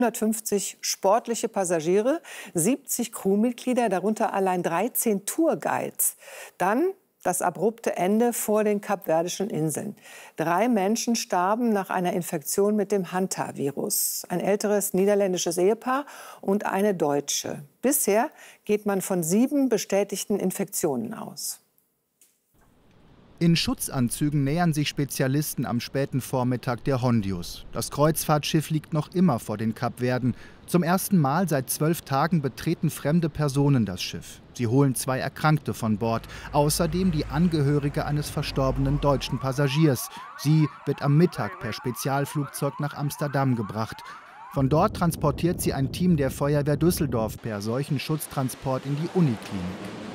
150 sportliche Passagiere, 70 Crewmitglieder, darunter allein 13 Tourguides. Dann das abrupte Ende vor den Kapverdischen Inseln. 3 Menschen starben nach einer Infektion mit dem Hantavirus. Ein älteres niederländisches Ehepaar und eine Deutsche. Bisher geht man von 7 bestätigten Infektionen aus. In Schutzanzügen nähern sich Spezialisten am späten Vormittag der Hondius. Das Kreuzfahrtschiff liegt noch immer vor den Kapverden. Zum ersten Mal seit 12 Tagen betreten fremde Personen das Schiff. Sie holen 2 Erkrankte von Bord, außerdem die Angehörige eines verstorbenen deutschen Passagiers. Sie wird am Mittag per Spezialflugzeug nach Amsterdam gebracht. Von dort transportiert sie ein Team der Feuerwehr Düsseldorf per Seuchenschutztransport in die Uniklinik.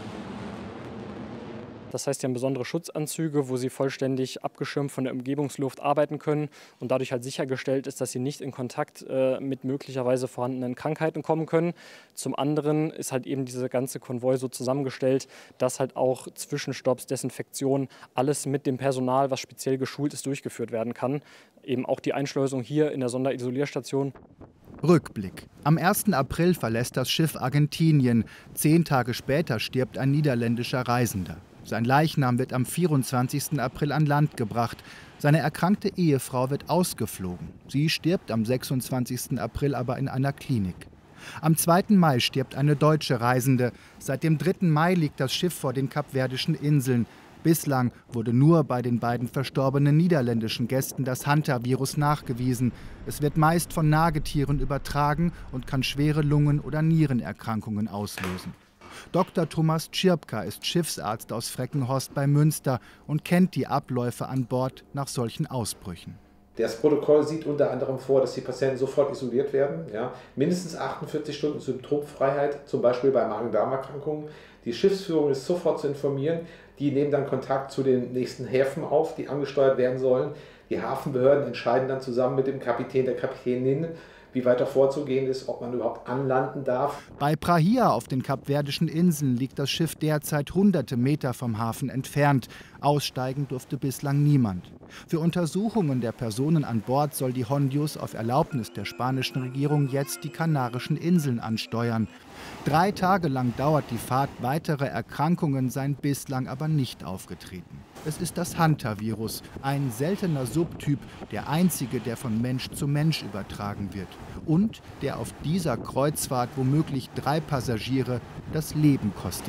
Das heißt, sie haben besondere Schutzanzüge, wo sie vollständig abgeschirmt von der Umgebungsluft arbeiten können und dadurch halt sichergestellt ist, dass sie nicht in Kontakt mit möglicherweise vorhandenen Krankheiten kommen können. Zum anderen ist halt eben dieser ganze Konvoi so zusammengestellt, dass halt auch Zwischenstopps, Desinfektion, alles mit dem Personal, was speziell geschult ist, durchgeführt werden kann. Eben auch die Einschleusung hier in der Sonderisolierstation. Rückblick. Am 1. April verlässt das Schiff Argentinien. 10 Tage später stirbt ein niederländischer Reisender. Sein Leichnam wird am 24. April an Land gebracht. Seine erkrankte Ehefrau wird ausgeflogen. Sie stirbt am 26. April aber in einer Klinik. Am 2. Mai stirbt eine deutsche Reisende. Seit dem 3. Mai liegt das Schiff vor den Kapverdischen Inseln. Bislang wurde nur bei den beiden verstorbenen niederländischen Gästen das Hantavirus nachgewiesen. Es wird meist von Nagetieren übertragen und kann schwere Lungen- oder Nierenerkrankungen auslösen. Dr. Thomas Tschirpka ist Schiffsarzt aus Freckenhorst bei Münster und kennt die Abläufe an Bord nach solchen Ausbrüchen. Das Protokoll sieht unter anderem vor, dass die Patienten sofort isoliert werden. Ja, mindestens 48 Stunden Symptomfreiheit, zum Beispiel bei Magen-Darm-Erkrankungen. Die Schiffsführung ist sofort zu informieren. Die nehmen dann Kontakt zu den nächsten Häfen auf, die angesteuert werden sollen. Die Hafenbehörden entscheiden dann zusammen mit dem Kapitän, der Kapitänin, wie weiter vorzugehen ist, ob man überhaupt anlanden darf. Bei Praia auf den Kapverdischen Inseln liegt das Schiff derzeit hunderte Meter vom Hafen entfernt. Aussteigen durfte bislang niemand. Für Untersuchungen der Personen an Bord soll die Hondius auf Erlaubnis der spanischen Regierung jetzt die Kanarischen Inseln ansteuern. 3 Tage lang dauert die Fahrt, weitere Erkrankungen seien bislang aber nicht aufgetreten. Es ist das Hantavirus, ein seltener Subtyp, der einzige, der von Mensch zu Mensch übertragen wird. Und der auf dieser Kreuzfahrt womöglich 3 Passagiere das Leben kostete.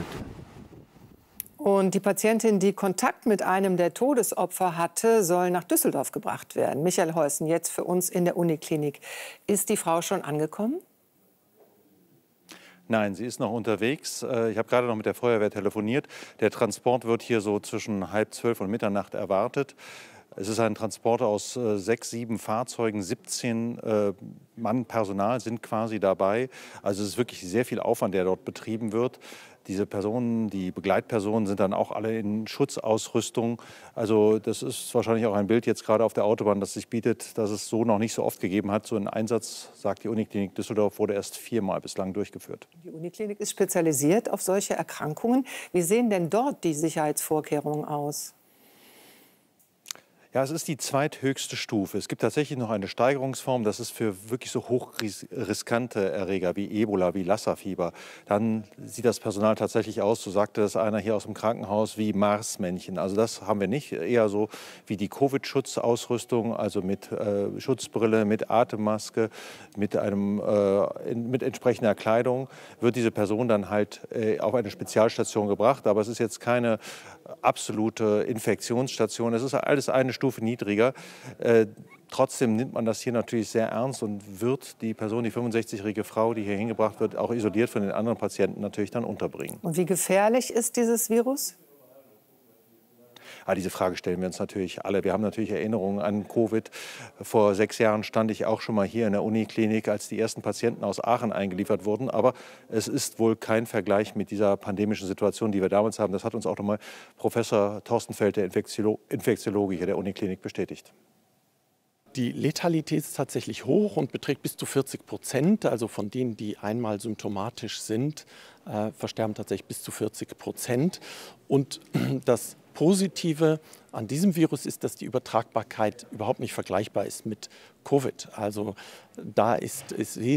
Und die Patientin, die Kontakt mit einem der Todesopfer hatte, soll nach Düsseldorf gebracht werden. Michael Heusen, jetzt für uns in der Uniklinik. Ist die Frau schon angekommen? Nein, sie ist noch unterwegs. Ich habe gerade noch mit der Feuerwehr telefoniert. Der Transport wird hier so zwischen 11:30 und Mitternacht erwartet. Es ist ein Transport aus 6, 7 Fahrzeugen, 17 Mann Personal sind quasi dabei. Also es ist wirklich sehr viel Aufwand, der dort betrieben wird. Diese Personen, die Begleitpersonen sind dann auch alle in Schutzausrüstung. Also das ist wahrscheinlich auch ein Bild jetzt gerade auf der Autobahn, das sich bietet, dass es so noch nicht so oft gegeben hat. So ein Einsatz, sagt die Uniklinik Düsseldorf, wurde erst 4-mal bislang durchgeführt. Die Uniklinik ist spezialisiert auf solche Erkrankungen. Wie sehen denn dort die Sicherheitsvorkehrungen aus? Ja, es ist die zweithöchste Stufe. Es gibt tatsächlich noch eine Steigerungsform, das ist für wirklich so hochriskante Erreger wie Ebola, wie Lassa-Fieber. Dann sieht das Personal tatsächlich aus, so sagte das einer hier aus dem Krankenhaus, wie Marsmännchen. Also das haben wir nicht, eher so wie die Covid-Schutzausrüstung, also mit Schutzbrille, mit Atemmaske, mit entsprechender Kleidung, wird diese Person dann halt auf eine Spezialstation gebracht. Aber es ist jetzt keine absolute Infektionsstation, es ist alles eine Stufe niedriger. Trotzdem nimmt man das hier natürlich sehr ernst und wird die Person, die 65-jährige Frau, die hier hingebracht wird, auch isoliert von den anderen Patienten natürlich dann unterbringen. Und wie gefährlich ist dieses Virus? Ja, diese Frage stellen wir uns natürlich alle. Wir haben natürlich Erinnerungen an Covid. Vor 6 Jahren stand ich auch schon mal hier in der Uniklinik, als die ersten Patienten aus Aachen eingeliefert wurden. Aber es ist wohl kein Vergleich mit dieser pandemischen Situation, die wir damals haben. Das hat uns auch noch mal Professor Thorsten Feld, der Infektiologe hier der Uniklinik, bestätigt. Die Letalität ist tatsächlich hoch und beträgt bis zu 40%. Also von denen, die einmal symptomatisch sind, versterben tatsächlich bis zu 40%. Und das Positive an diesem Virus ist, dass die Übertragbarkeit überhaupt nicht vergleichbar ist mit Covid. Also da ist